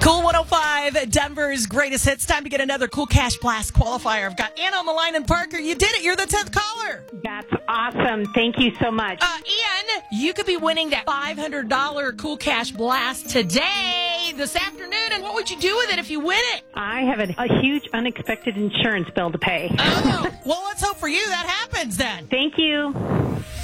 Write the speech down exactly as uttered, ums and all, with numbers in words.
Cool one oh five, Denver's greatest hits. Time to get another Cool Cash Blast qualifier. I've got Anna on the line and Parker. You did it. You're the tenth caller. That's awesome. Thank you so much. Uh, Ian, you could be winning that five hundred dollars Cool Cash Blast today, this afternoon. And what would you do with it if you win it? I have a, a huge unexpected insurance bill to pay. Oh, well, let's hope for you that happens then. Thank you.